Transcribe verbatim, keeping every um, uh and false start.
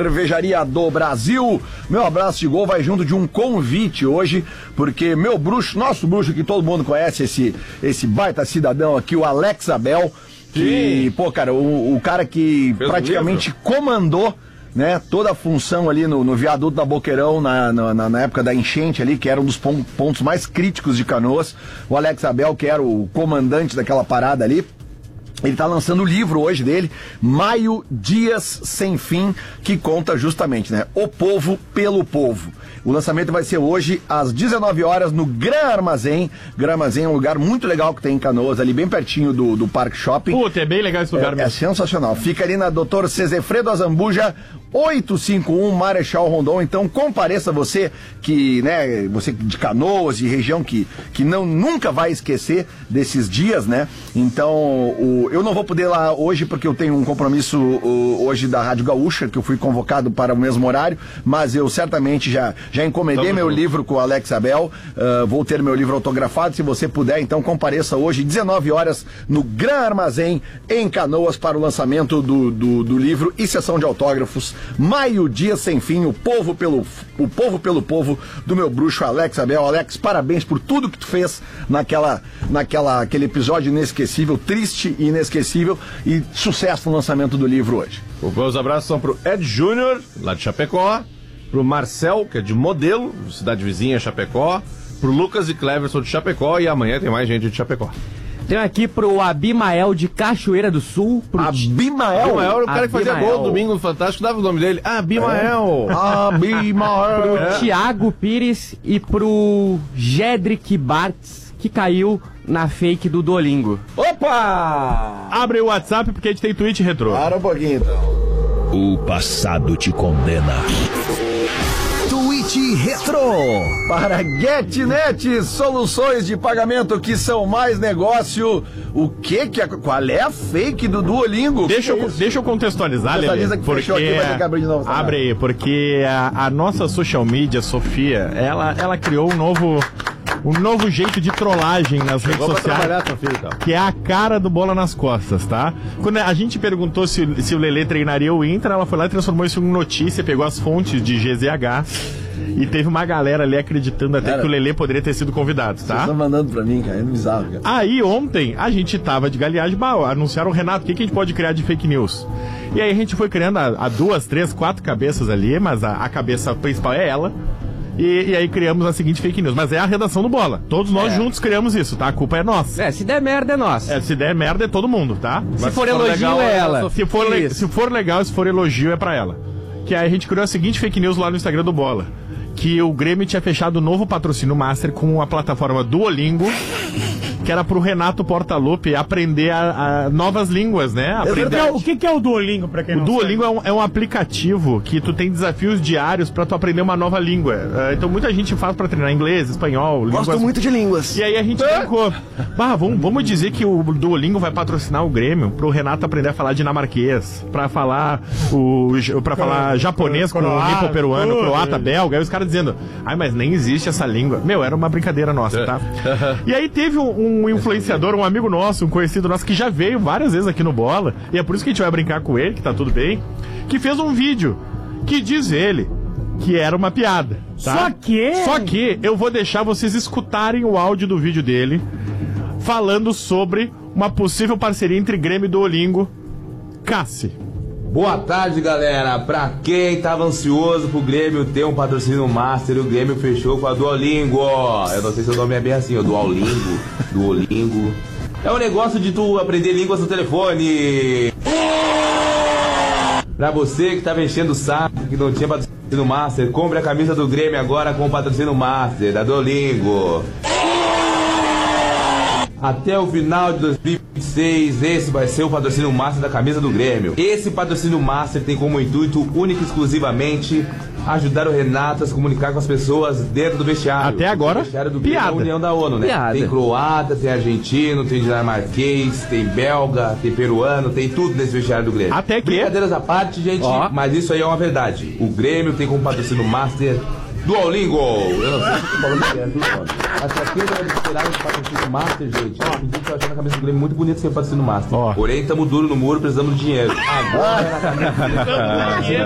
Cervejaria do Brasil. Meu abraço de gol vai junto de um convite hoje, porque meu bruxo, nosso bruxo que todo mundo conhece, esse, esse baita cidadão aqui, o Alex Abel, que, Sim. pô, cara, o, o cara que Fez praticamente comandou, né, toda a função ali no, no viaduto da Boqueirão, na, na, na época da enchente ali, que era um dos pontos mais críticos de Canoas. O Alex Abel, que era o comandante daquela parada ali, ele está lançando o livro hoje dele, Maio Dias Sem Fim, que conta justamente, né, o povo pelo povo. O lançamento vai ser hoje às dezenove horas no Gran Armazém. Gran Armazém é um lugar muito legal que tem em Canoas, ali bem pertinho do, do Parque Shopping. Puta, é bem legal esse lugar é, mesmo. É sensacional. Fica ali na doutor Cezefredo Azambuja, oitocentos e cinquenta e um, Marechal Rondon. Então compareça você que, né, você de Canoas, de região que, que não, nunca vai esquecer desses dias, né? Então, o, eu não vou poder ir lá hoje porque eu tenho um compromisso o, hoje da Rádio Gaúcha, que eu fui convocado para o mesmo horário, mas eu certamente já, já encomendei Tamo meu junto. livro com o Alex Abel, uh, vou ter meu livro autografado, se você puder, então compareça hoje, dezenove horas, no Gran Armazém, em Canoas, para o lançamento do, do, do livro e sessão de autógrafos, Maio Dia Sem Fim, o povo pelo, o povo pelo povo, do meu bruxo Alex Abel. Alex, parabéns por tudo que tu fez naquela, naquela, aquele episódio inesquecível, triste e inesquecível, e sucesso no lançamento do livro hoje. Os meus abraços são pro Ed Júnior, lá de Chapecó, pro Marcel, que é de Modelo, cidade vizinha, Chapecó, pro Lucas e Cleverson de Chapecó, e amanhã tem mais gente de Chapecó. Tem aqui pro Abimael de Cachoeira do Sul. Pro Abimael? Abimael era o cara Abimael. que fazia gol no domingo no Fantástico, dava o nome dele. Abimael. É. Abimael. Pro É. Thiago Pires e pro Jedrick Bartz, que caiu na fake do Duolingo. Opa! Abre o WhatsApp porque a gente tem tweet retrô. Para um pouquinho então. O passado te condena. Tweet Retro. Para GetNet, soluções de pagamento que são mais negócio. O que que é, qual é a fake do Duolingo? Deixa eu, é deixa eu contextualizar, Contextualiza Lelê, que fechou aqui, vai ter que abrir de novo, tá? abre aí, porque a, a nossa social media, Sofia, ela, ela criou um novo, um novo jeito de trollagem nas redes sociais, que é a cara do Bola nas Costas, tá? Quando a gente perguntou se, se o Lelê treinaria o Inter, ela foi lá e transformou isso em notícia, pegou as fontes de G Z H e teve uma galera ali acreditando até cara, que o Lelê poderia ter sido convidado, tá? Vocês estão mandando pra mim, cara, é bizarro, cara. Aí ontem a gente tava de galeagem, bah, anunciaram o Renato, o que, que a gente pode criar de fake news? E aí a gente foi criando a, a duas, três, quatro cabeças ali, mas a, a cabeça principal é ela. E, e aí criamos a seguinte fake news, mas é a redação do Bola. Todos nós é. juntos criamos isso, tá? A culpa é nossa. É, se der merda é nossa. É, se der merda é todo mundo, tá? Se, mas for, se for elogio legal, é ela. Se for, le- se for legal, se for elogio é pra ela. Que aí a gente criou a seguinte fake news lá no Instagram do Bola. Que o Grêmio tinha fechado um novo patrocínio master com a plataforma Duolingo, que era pro Renato Portaluppi aprender a, a novas línguas, né? Aprender... O que, que é o Duolingo, pra quem o não Duolingo sabe? O Duolingo é um aplicativo que tu tem desafios diários pra tu aprender uma nova língua. Uh, então muita gente faz pra treinar inglês, espanhol, línguas... Gosto muito de línguas. E aí a gente brincou. Bah, vamos, vamos dizer que o Duolingo vai patrocinar o Grêmio pro Renato aprender a falar dinamarquês, pra falar, o, pra falar japonês com o nipo-peruano, croata, belga. Aí os caras dizendo, ai, mas nem existe essa língua. Meu, era uma brincadeira nossa, tá? E aí teve um, um influenciador, um amigo nosso, um conhecido nosso, que já veio várias vezes aqui no Bola, e é por isso que a gente vai brincar com ele, que tá tudo bem, que fez um vídeo que diz ele que era uma piada, tá? Só que... Só que eu vou deixar vocês escutarem o áudio do vídeo dele falando sobre uma possível parceria entre Grêmio e Duolingo. Cassi. Boa tarde, galera. Pra quem tava ansioso pro Grêmio ter um patrocínio master, o Grêmio fechou com a Duolingo. Eu não sei se o nome é bem assim, o Duolingo, Duolingo. É um negócio de tu aprender línguas no telefone. Pra você que tava enchendo o saco, que não tinha patrocínio master, compre a camisa do Grêmio agora com o patrocínio master da Duolingo. Até o final de dois mil e vinte e seis, esse vai ser o patrocínio master da camisa do Grêmio. Esse patrocínio master tem como intuito único e exclusivamente ajudar o Renato a se comunicar com as pessoas dentro do vestiário. Até agora, o vestiário do Grêmio é a piada. União da ONU, né? Piada. Tem croata, tem argentino, tem dinamarquês, tem belga, tem peruano, tem tudo nesse vestiário do Grêmio. Até que... Brincadeiras à parte, gente, Ó. mas isso aí é uma verdade. O Grêmio tem como patrocínio master Duolingo. Eu não sei se eu tô falando certo, mano. Mas pra quem vai esperar esse patrocínio master, gente, ó, inclusive eu tô achando a camisa do Grêmio muito bonita sem patrocínio master. Ó. Porém, tamo duro no muro, precisamos de dinheiro. Agora é na camisa do Grêmio.